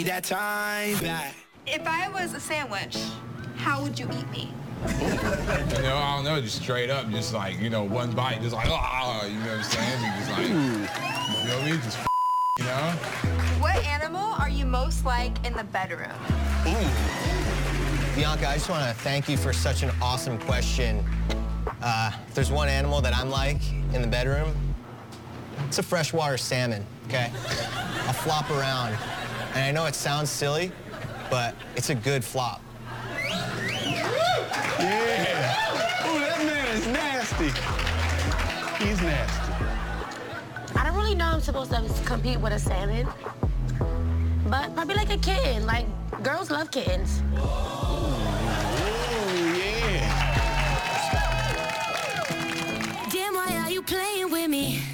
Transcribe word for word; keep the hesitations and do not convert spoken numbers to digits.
That time back. If I was a sandwich, how would you eat me? You know, I don't know, just straight up, just like, you know, one bite, just like, ah, you know what I'm saying? You just like, you feel me? Just, you know? What animal are you most like in the bedroom? Ooh. Bianca, I just want to thank you for such an awesome question. Uh, if there's one animal that I'm like in the bedroom, it's a freshwater salmon, okay? I flop around, and I know it sounds silly, but it's a good flop. Yeah. Ooh, that man is nasty. He's nasty. I don't really know I'm supposed to compete with a salmon, but probably like a kitten. Like, girls love kittens. Oh, yeah. Damn, why are you playing with me?